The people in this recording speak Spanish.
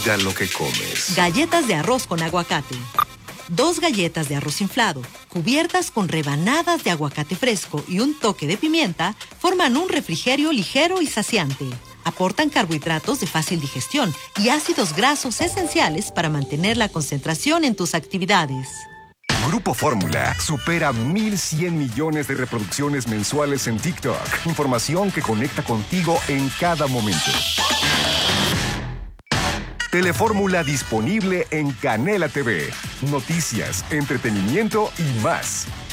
Cuida lo que comes. Galletas de arroz con aguacate. 2 galletas de arroz inflado, cubiertas con rebanadas de aguacate fresco y un toque de pimienta, forman un refrigerio ligero y saciante. Aportan carbohidratos de fácil digestión y ácidos grasos esenciales para mantener la concentración en tus actividades. Grupo Fórmula supera 1,100 millones de reproducciones mensuales en TikTok. Información que conecta contigo en cada momento. Telefórmula disponible en Canela TV. Noticias, entretenimiento y más.